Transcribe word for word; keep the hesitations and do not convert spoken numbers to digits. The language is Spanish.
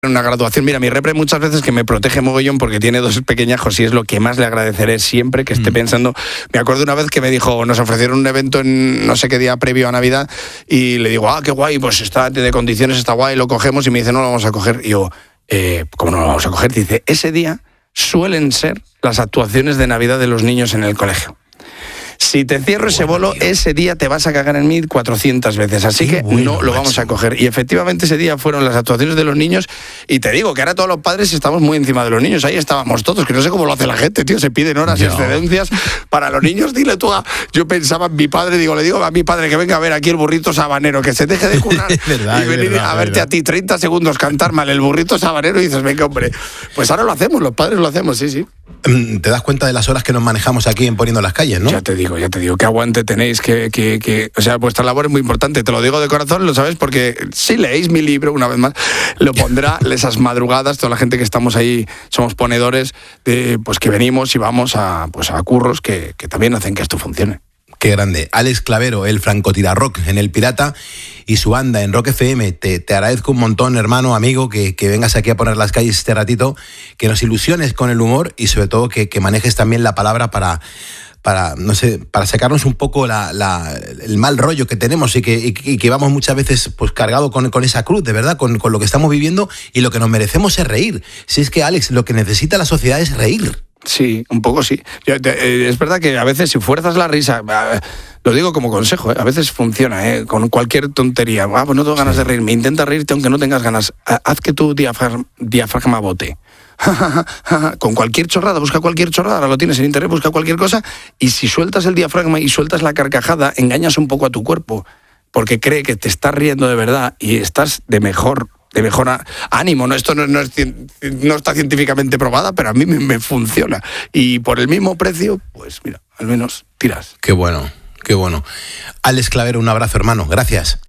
una graduación. Mira, mi repre muchas veces que me protege mogollón porque tiene dos pequeñajos y es lo que más le agradeceré siempre que esté mm. pensando. Me acuerdo una vez que me dijo, nos ofrecieron un evento en no sé qué día previo a Navidad y le digo, ah, qué guay, pues está de condiciones, está guay, lo cogemos, y me dice, no lo vamos a coger. Y yo, eh, ¿cómo no lo vamos a coger? Dice, ese día suelen ser las actuaciones de Navidad de los niños en el colegio. Si te cierro ese bolo, ese día te vas a cagar en mí cuatrocientas veces, así que bueno, no lo vamos a coger. Y efectivamente ese día fueron las actuaciones de los niños, y te digo que ahora todos los padres estamos muy encima de los niños, ahí estábamos todos, que no sé cómo lo hace la gente, tío, se piden horas y excedencias para los niños. Dile tú a... Yo pensaba en mi padre, digo, le digo a mi padre que venga a ver aquí el burrito sabanero, que se deje de curar verdad, y venir verdad, a verte verdad. a ti treinta segundos cantar mal el burrito sabanero, y dices, venga, hombre, pues ahora lo hacemos, los padres lo hacemos, sí, sí. Te das cuenta de las horas que nos manejamos aquí en Poniendo las Calles, ¿no? Ya te digo, ya te digo, qué aguante tenéis, que, que, que, o sea, vuestra labor es muy importante, te lo digo de corazón, lo sabes, porque si leéis mi libro, una vez más, lo pondrá esas madrugadas, toda la gente que estamos ahí, somos ponedores, de, pues que venimos y vamos a, pues a curros que, que también hacen que esto funcione. Qué grande. Alex Clavero, el francotirarrock en El Pirata, y su banda en Rock F M. Te, te agradezco un montón, hermano, amigo, que, que vengas aquí a poner las calles este ratito, que nos ilusiones con el humor y sobre todo que, que manejes también la palabra para, para no sé, para sacarnos un poco la, la, el mal rollo que tenemos y que, y, y que vamos muchas veces pues cargado con, con esa cruz, de verdad, con, con lo que estamos viviendo, y lo que nos merecemos es reír. Si es que, Alex, lo que necesita la sociedad es reír. Sí, un poco sí. Yo, eh, es verdad que a veces si fuerzas la risa, eh, lo digo como consejo, eh, a veces funciona, eh, con cualquier tontería. Ah, pues no tengo ganas sí. de reírme, intenta reírte aunque no tengas ganas. Haz que tu diafragma, diafragma bote. Con cualquier chorrada, busca cualquier chorrada, ahora lo tienes en internet, busca cualquier cosa, y si sueltas el diafragma y sueltas la carcajada, engañas un poco a tu cuerpo, porque cree que te estás riendo de verdad y estás de mejor de mejor ánimo, ¿no? Esto no, no, es, no está científicamente probada, pero a mí me, me funciona. Y por el mismo precio, pues mira, al menos tiras. Qué bueno, qué bueno. Alex Clavero, un abrazo, hermano. Gracias.